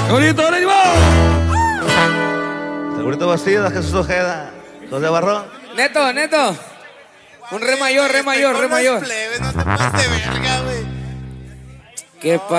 ¡Qué bonito, ánimo! Segurito vacío de Jesús Ojeda. José Barrón. Neto, Neto. Un re mayor, re mayor, re mayor. No te pases de verga, güey. Qué